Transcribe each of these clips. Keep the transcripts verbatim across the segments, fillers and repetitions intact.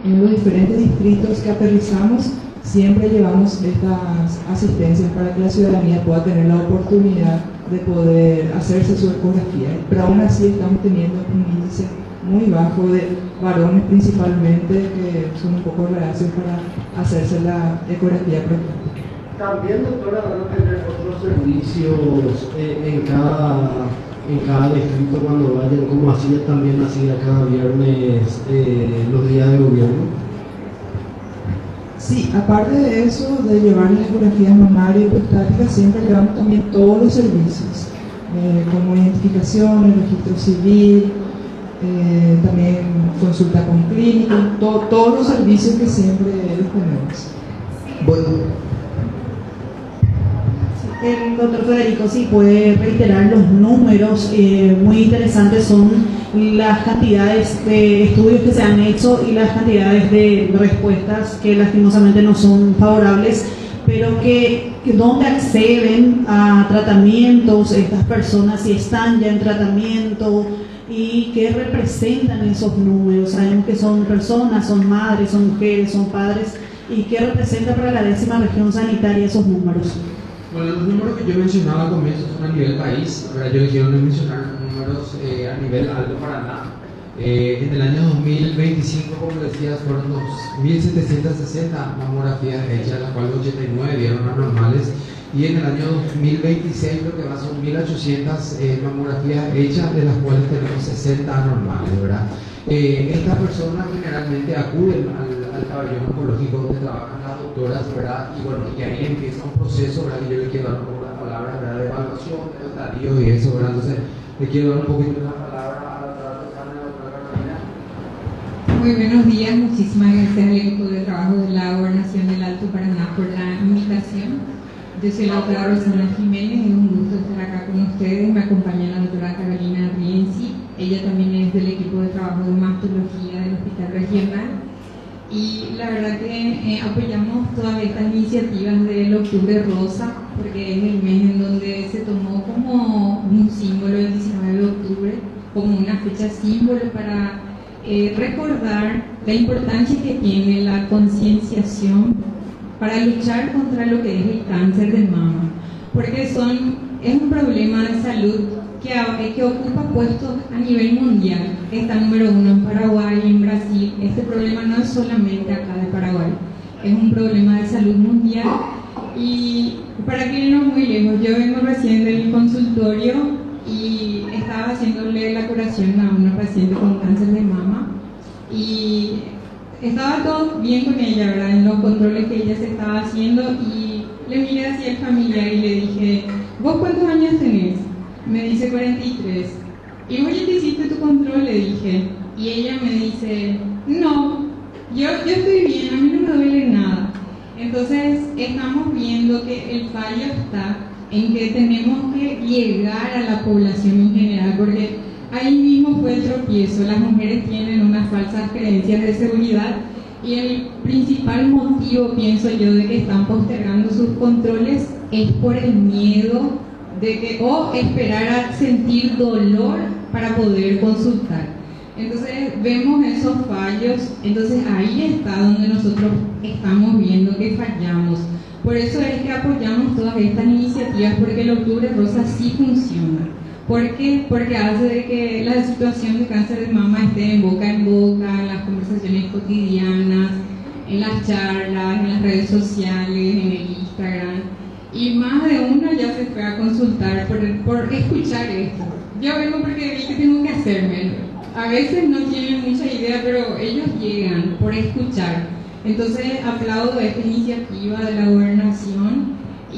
en los diferentes distritos que aterrizamos siempre llevamos estas asistencias para que la ciudadanía pueda tener la oportunidad de poder hacerse su ecografía, pero aún así estamos teniendo un índice muy bajo de varones principalmente que son un poco reacios para hacerse la ecografía prostática. También, doctora, van a tener otros servicios eh, en cada en cada distrito cuando vayan, como hacía también hacía cada viernes eh, los días de gobierno. Sí, aparte de eso, de llevar la ecografía mamaria y prostática, siempre llevamos también todos los servicios, eh, como identificación, el registro civil, eh, también consulta con clínico, to, todos los servicios que siempre tenemos. Bueno. El doctor Federico, si puede reiterar los números, eh, muy interesantes son las cantidades de estudios que se han hecho y las cantidades de respuestas que lastimosamente no son favorables, pero que, que donde acceden a tratamientos estas personas, si están ya en tratamiento y qué representan esos números. Sabemos que son personas, son madres, son mujeres, son padres, y qué representa para la décima región sanitaria esos números. Bueno, los números que yo mencionaba al comienzo son a nivel país. Ahora yo quiero mencionar números eh, a nivel Alto Paraná. Eh, en el año dos mil veinticinco, como decías, fueron dos mil setecientas sesenta mamografías hechas, las cuales ochenta y nueve dieron anormales. Y en el año dos mil veintiséis lo que va son mil ochocientas eh, mamografías hechas, de las cuales tenemos sesenta anormales, ¿verdad? Eh, estas personas generalmente acuden al, al pabellón oncológico donde trabajan las doctoras, ¿verdad? Y bueno, y ahí empieza un proceso, ¿verdad? Que yo le quiero dar un poco la palabra, ¿verdad? De evaluación, de estadio y eso, ¿verdad? Entonces, le quiero dar un poquito la palabra a la doctora Susana y a la doctora Carolina. Muy buenos días, muchísimas gracias al equipo de trabajo de la Gobernación del Alto Paraná por la invitación. Yo soy la doctora Rosana Jiménez, es un gusto estar acá con ustedes. Me acompaña la doctora Carolina Rienzi, ella también es del equipo de trabajo de mastología del Hospital Regional. Y la verdad que eh, apoyamos todas estas iniciativas del Octubre Rosa, porque es el mes en donde se tomó como un símbolo el diecinueve de octubre, como una fecha símbolo para eh, recordar la importancia que tiene la concienciación para luchar contra lo que es el cáncer de mama, porque son, es un problema de salud que, que ocupa puestos a nivel mundial. Está número uno en Paraguay y en Brasil. Este problema no es solamente acá de Paraguay, es un problema de salud mundial. Y para que irnos muy lejos, yo vengo recién del consultorio y estaba haciéndole la curación a una paciente con cáncer de mama y estaba todo bien con ella, ¿verdad? En los controles que ella se estaba haciendo, y le miré hacia el familiar y le dije, ¿vos cuántos años tenés? Me dice cuarenta y tres. ¿Y vos ya te hiciste tu control? Le dije. Y ella me dice, no, yo, yo estoy bien, a mí no me duele nada. Entonces estamos viendo que el fallo está en que tenemos que llegar a la población en general, porque ahí mismo fue el tropiezo. Las mujeres tienen unas falsas creencias de seguridad y el principal motivo, pienso yo, de que están postergando sus controles es por el miedo de que, o esperar a sentir dolor para poder consultar. Entonces vemos esos fallos, entonces ahí está donde nosotros estamos viendo que fallamos. Por eso es que apoyamos todas estas iniciativas, porque el Octubre Rosa sí funciona. ¿Por qué? Porque hace de que la situación de cáncer de mama esté en boca en boca, en las conversaciones cotidianas, en las charlas, en las redes sociales, en el Instagram. Y más de uno ya se fue a consultar por, por escuchar esto. Yo vengo porque vi que tengo que hacerme. A veces no tienen mucha idea, pero ellos llegan por escuchar. Entonces aplaudo esta iniciativa de la gobernación.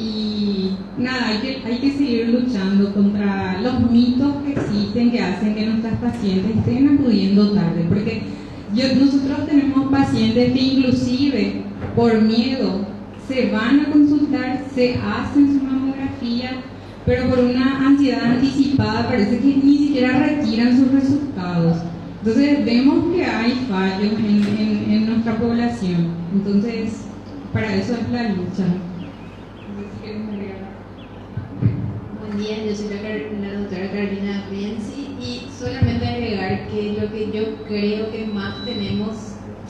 Y nada, hay que, hay que seguir luchando contra los mitos que existen, que hacen que nuestras pacientes estén acudiendo tarde, porque yo, nosotros tenemos pacientes que inclusive por miedo se van a consultar, se hacen su mamografía, pero por una ansiedad anticipada parece que ni siquiera retiran sus resultados. Entonces vemos que hay fallos en, en, en nuestra población. Entonces para eso es la lucha. Buen día, yo soy la, la doctora Carolina Rienzi, y solamente agregar que lo que yo creo que más tenemos